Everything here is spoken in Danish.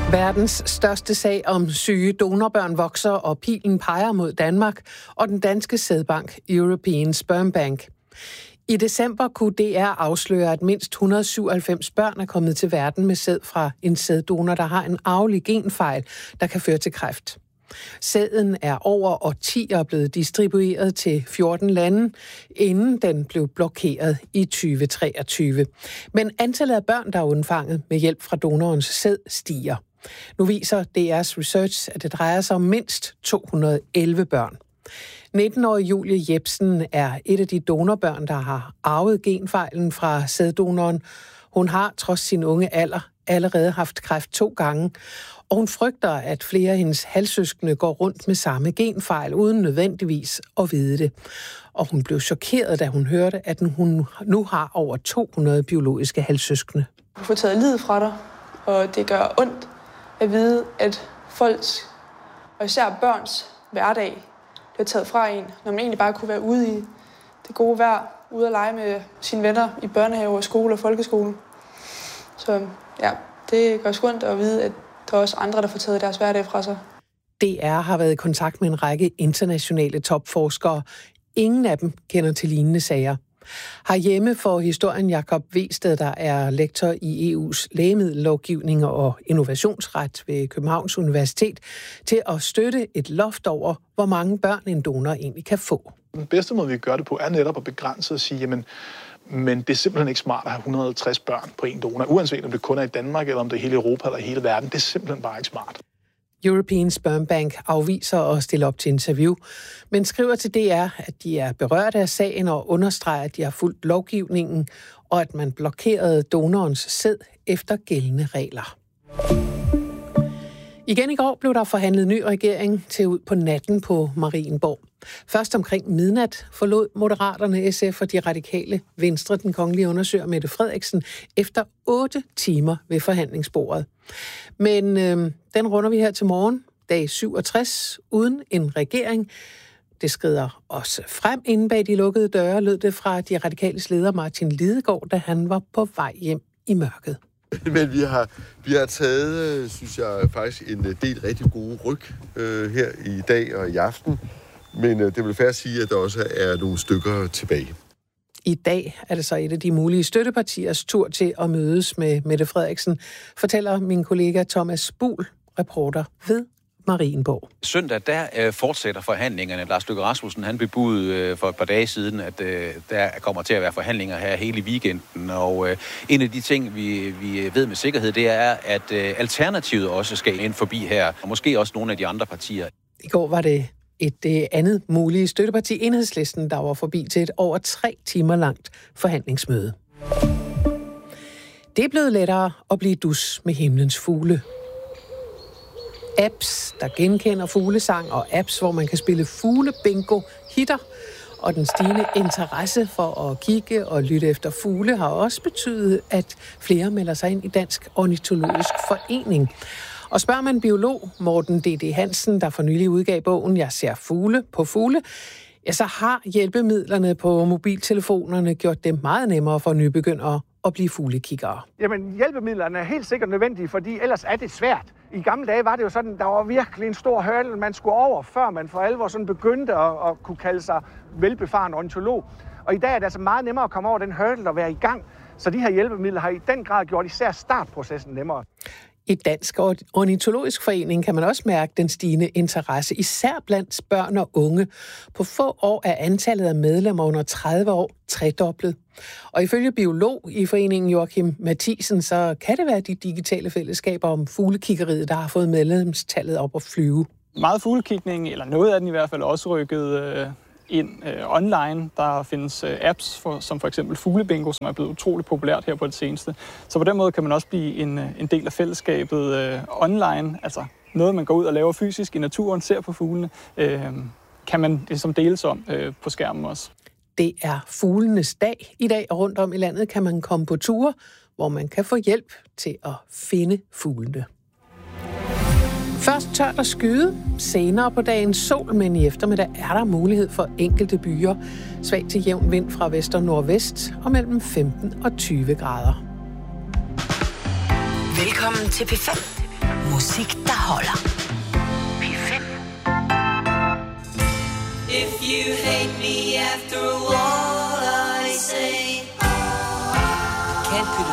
Verdens største sag om syge donorbørn vokser, og pilen peger mod Danmark og den danske sædbank European Sperm Bank. I december kunne DR afsløre, at mindst 197 børn er kommet til verden med sæd fra en sæddonor, der har en arvelig genfejl, der kan føre til kræft. Sæden er over årtier blevet distribueret til 14 lande, inden den blev blokeret i 2023. Men antallet af børn, der er undfanget med hjælp fra donorens sæd, stiger. Nu viser DR's research, at det drejer sig om mindst 211 børn. 19-årige Julie Jebsen er et af de donorbørn, der har arvet genfejlen fra sæddonoren. Hun har, trods sin unge alder, allerede haft kræft 2 gange, og hun frygter, at flere af hendes halvsøskende går rundt med samme genfejl, uden nødvendigvis at vide det. Og hun blev chokeret, da hun hørte, at hun nu har over 200 biologiske halvsøskende. Du får taget livet fra dig, og det gør ondt at vide, at folks, og især børns, hverdag bliver taget fra en, når man egentlig bare kunne være ude i det gode vejr, ude at lege med sine venner i børnehave, skole og folkeskole. Så ja, det gør sgu ondt at vide, at der er også andre, der får taget deres hverdag fra sig. DR har været i kontakt med en række internationale topforskere. Ingen af dem kender til lignende sager. Herhjemme får historien Jakob Wested, der er lektor i EU's lægemiddellovgivning og innovationsret ved Københavns Universitet, til at støtte et loft over, hvor mange børn en donor egentlig kan få. Den bedste måde, vi kan gøre det på, er netop at begrænse og sige, men det er simpelthen ikke smart at have 150 børn på en donor, uanset om det kun er i Danmark, eller om det er hele Europa eller hele verden. Det er simpelthen bare ikke smart. European Sperm Bank afviser at stille op til interview, men skriver til DR, at de er berørt af sagen og understreger, at de har fulgt lovgivningen, og at man blokerede donorens sæd efter gældende regler. Igen i går blev der forhandlet ny regering til ud på natten på Marienborg. Først omkring midnat forlod Moderaterne, SF og de radikale Venstre den kongelige undersøger Mette Frederiksen efter 8 timer ved forhandlingsbordet. Men den runder vi her til morgen, dag 67, uden en regering. Det skrider også frem inden bag de lukkede døre, lød det fra de radikales leder Martin Lidegaard, da han var på vej hjem i mørket. Men vi har taget, synes jeg, faktisk en del rigtig gode ryg her i dag og i aften. Men det vil fair at sige, at der også er nogle stykker tilbage. I dag er det så et af de mulige støttepartiers tur til at mødes med Mette Frederiksen, fortæller min kollega Thomas Buhl, reporter ved Marienborg. Søndag, der fortsætter forhandlingerne. Lars Løkke Rasmussen, han bebudede for et par dage siden, at der kommer til at være forhandlinger her hele weekenden. Og en af de ting, vi ved med sikkerhed, det er, at Alternativet også skal ind forbi her, og måske også nogle af de andre partier. I går var det et andet mulige støtteparti, Enhedslisten, der var forbi til et over 3 timer langt forhandlingsmøde. Det er blevet lettere at blive dus med himlens fugle. Apps, der genkender fuglesang, og apps, hvor man kan spille fuglebingo, hitter. Og den stigende interesse for at kigge og lytte efter fugle har også betydet, at flere melder sig ind i Dansk Ornitologisk Forening. Og spørger man biolog Morten D.D. Hansen, der for nylig udgav bogen Jeg ser fugle på fugle, ja, så har hjælpemidlerne på mobiltelefonerne gjort det meget nemmere for nybegyndere at blive fuglekiggere. Jamen, hjælpemidlerne er helt sikkert nødvendige, fordi ellers er det svært. I gamle dage var det jo sådan, der var virkelig en stor hurdle, man skulle over, før man for alvor sådan begyndte at kunne kalde sig velbefaren ornitolog. Og i dag er det altså meget nemmere at komme over den hurdle og være i gang. Så de her hjælpemidler har i den grad gjort især startprocessen nemmere. I Dansk Ornitologisk Forening kan man også mærke den stigende interesse, især blandt børn og unge. På få år er antallet af medlemmer under 30 år tredoblet. Og ifølge biolog i foreningen Joachim Mathisen, så kan det være de digitale fællesskaber om fuglekiggeriet, der har fået medlemstallet op at flyve. Meget fuglekigning, eller noget af den i hvert fald, også rykket ind online. Der findes apps, som for eksempel Fuglebingo, som er blevet utroligt populært her på det seneste. Så på den måde kan man også blive en del af fællesskabet online. Altså noget, man går ud og laver fysisk i naturen, ser på fuglene, kan man ligesom deles om på skærmen også. Det er fuglenes dag i dag, og rundt om i landet kan man komme på ture, hvor man kan få hjælp til at finde fuglene. Først tørt at skyde, senere på dagen sol, men i eftermiddag er der mulighed for enkelte byer. Svag til jævn vind fra vest og nordvest og mellem 15 og 20 grader. Velkommen til P5. Musik, der holder. P5. If you hate me after a while